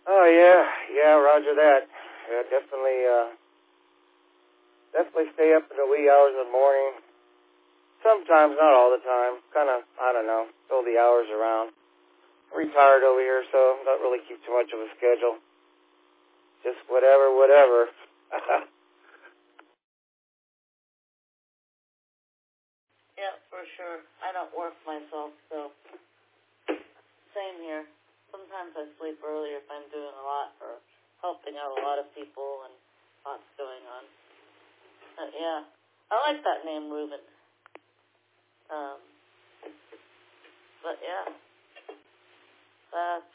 Oh, yeah. Yeah, roger that. Yeah, definitely stay up in the wee hours of the morning. Sometimes, not all the time. Kind of, I don't know, fill the hours around. Retired over here, so don't really keep too much of a schedule. Just whatever. Yeah, for sure. I don't work myself, so same here. Sometimes I sleep early if I'm doing a lot or helping out a lot of people and lots going on. Yeah, I like that name, Reuben. But yeah,